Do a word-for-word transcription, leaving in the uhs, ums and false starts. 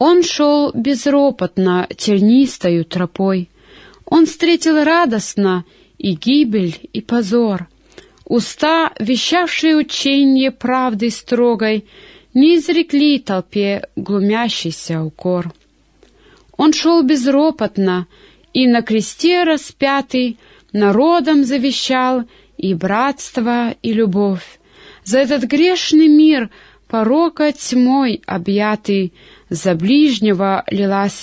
Он шел безропотно тернистою тропой. Он встретил радостно и гибель, и позор. Уста, вещавшие ученье правды строгой, не изрекли толпе глумящийся укор. Он шел безропотно, и на кресте распятый народом завещал и братство, и любовь. За этот грешный мир, порока тьмой объятый, за ближнего лилась